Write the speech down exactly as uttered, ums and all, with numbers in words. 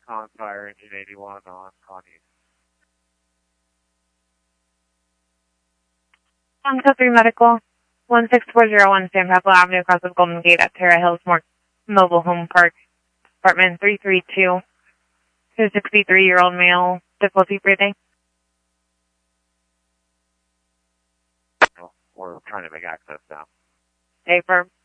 on Fire Engine eighty-one on Connie. one two three Medical, one six four zero one San Pablo Avenue, across the Golden Gate at Terra Hills Mobile Home Park, apartment three three two, to a sixty-three-year-old male, difficulty breathing. We're trying to make access now. Stay for